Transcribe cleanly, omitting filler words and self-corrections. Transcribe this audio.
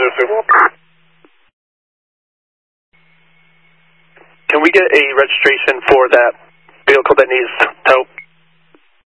Can we get a registration for that vehicle that needs